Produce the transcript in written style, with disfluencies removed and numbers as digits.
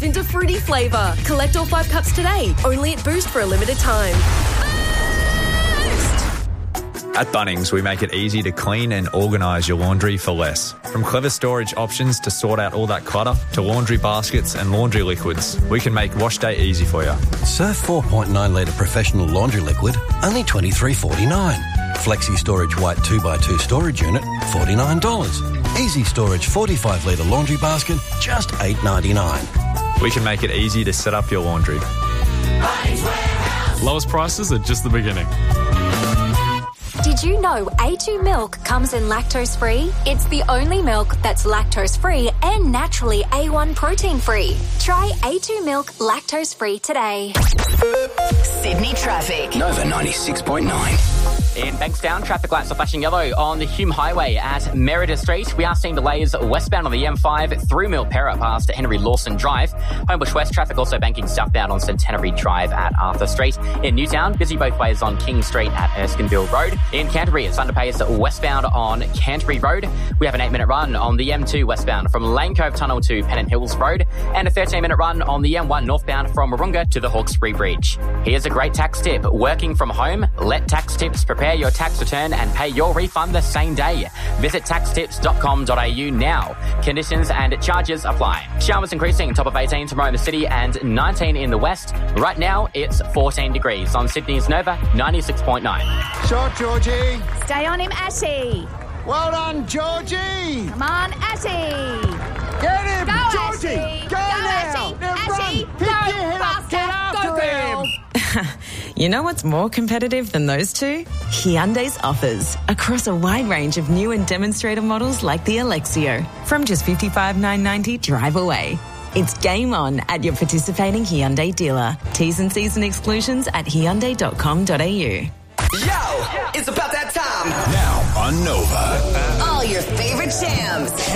into fruity flavour. Collect all 5 cups today, only at Boost for a limited time. At Bunnings, we make it easy to clean and organise your laundry for less. From clever storage options to sort out all that clutter, to laundry baskets and laundry liquids, we can make wash day easy for you. Surf 4.9 litre professional laundry liquid, only $23.49. Flexi Storage White 2x2 storage unit, $49. Easy Storage 45 litre laundry basket, just $8.99. We can make it easy to set up your laundry. Lowest prices are just the beginning. Did you know A2 milk comes in lactose-free? It's the only milk that's lactose-free and naturally A1 protein-free. Try A2 milk lactose-free today. Sydney traffic. Nova 96.9. In Bankstown, traffic lights are flashing yellow on the Hume Highway at Merida Street. We are seeing delays westbound on the M5 through Milperra past Henry Lawson Drive. Homebush West traffic also banking southbound on Centenary Drive at Arthur Street. In Newtown, busy both ways on King Street at Erskineville Road. In Canterbury, it's underpace westbound on Canterbury Road. We have an 8-minute run on the M2 westbound from Lane Cove Tunnel to Pennant Hills Road, and a 13-minute run on the M1 northbound from Warunga to the Hawkesbury Bridge. Here's a great tax tip. Working from home, let Tax Tips prepare your tax return and pay your refund the same day. Visit taxtips.com.au now. Conditions and charges apply. Showers increasing, top of 18 to Roma City and 19 in the west. Right now, it's 14 degrees on Sydney's Nova 96.9. Shot, Georgie. Stay on him, Ashy. Well done, Georgie. Come on, Ashy. Get him, Go, Georgie. Ashy. Go now. Ashy. Now Ashy. run. Go, Pick your head up. Get after him. You know what's more competitive than those two? Hyundai's offers across a wide range of new and demonstrator models like the Alexio. From just $55,990 drive away. It's game on at your participating Hyundai dealer. T's and C's and exclusions at hyundai.com.au. Yo, it's about that time. Now on Nova. All your favorite jams.